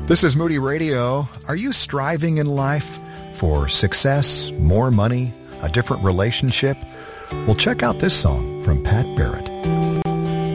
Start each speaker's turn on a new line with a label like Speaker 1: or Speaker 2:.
Speaker 1: This is Moody Radio. Are you striving in life for success, more money, a different relationship? Well, check out this song from Pat Barrett.